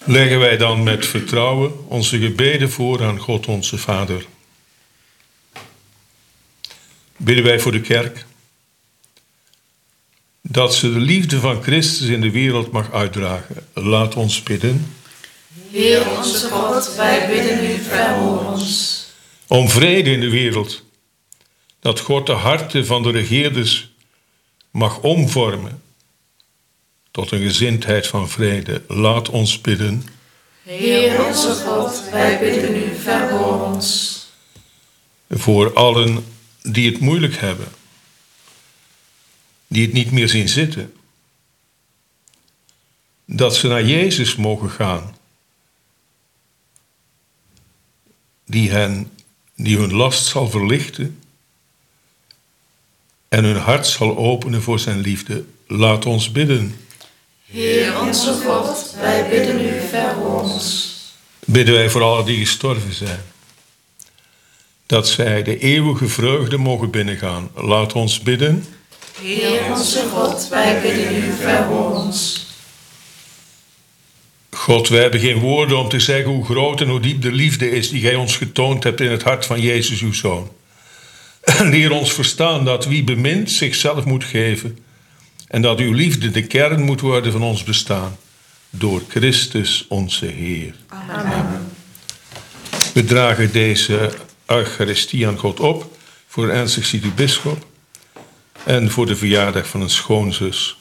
Leggen wij dan met vertrouwen onze gebeden voor aan God onze Vader. Bidden wij voor de kerk, dat ze de liefde van Christus in de wereld mag uitdragen. Laat ons bidden. Heer onze God, wij bidden u, verhoor ons. Om vrede in de wereld, dat God de harten van de regeerders mag omvormen tot een gezindheid van vrede. Laat ons bidden. Heer onze God, wij bidden u, verhoor ons. Voor allen die het moeilijk hebben, die het niet meer zien zitten, dat ze naar Jezus mogen gaan, die hun last zal verlichten en hun hart zal openen voor zijn liefde. Laat ons bidden. Heer onze God, wij bidden u, verhoor ons. Bidden wij voor allen die gestorven zijn, dat zij de eeuwige vreugde mogen binnengaan. Laat ons bidden. Heer onze God, wij bidden u, verhoor ons. God, wij hebben geen woorden om te zeggen hoe groot en hoe diep de liefde is die gij ons getoond hebt in het hart van Jezus, uw Zoon. Leer ons verstaan dat wie bemint zichzelf moet geven en dat uw liefde de kern moet worden van ons bestaan. Door Christus onze Heer. Amen. We dragen deze Eucharistie aan God op voor een ernstig zieke bisschop en voor de verjaardag van een schoonzus